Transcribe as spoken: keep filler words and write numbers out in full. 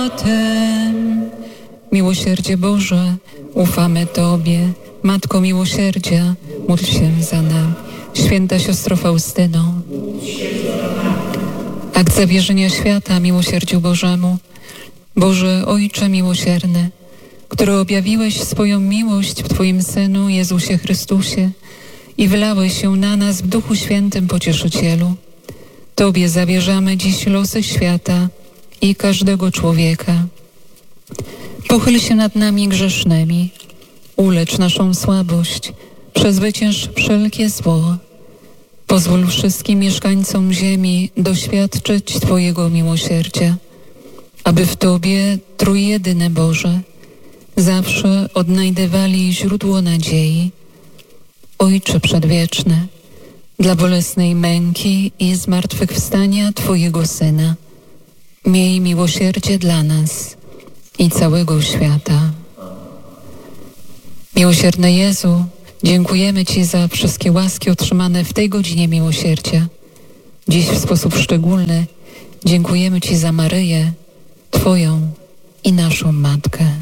Tym. Miłosierdzie Boże, ufamy Tobie. Matko Miłosierdzia, módl się za nami. Święta siostro Faustyno, akt zawierzenia świata miłosierdziu Bożemu. Boże Ojcze miłosierny, który objawiłeś swoją miłość w Twoim Synu Jezusie Chrystusie i wylałeś się na nas w Duchu Świętym Pocieszycielu. Tobie zawierzamy dziś losy świata i każdego człowieka. Pochyl się nad nami grzesznymi, ulecz naszą słabość, przezwycięż wszelkie zło. Pozwól wszystkim mieszkańcom ziemi doświadczyć Twojego miłosierdzia, aby w Tobie, Trójjedyny Boże, zawsze odnajdywali źródło nadziei. Ojcze Przedwieczny, dla bolesnej męki i zmartwychwstania Twojego Syna, miej miłosierdzie dla nas i całego świata. Miłosierny Jezu, dziękujemy Ci za wszystkie łaski otrzymane w tej godzinie miłosierdzia. Dziś w sposób szczególny dziękujemy Ci za Maryję, Twoją i naszą Matkę.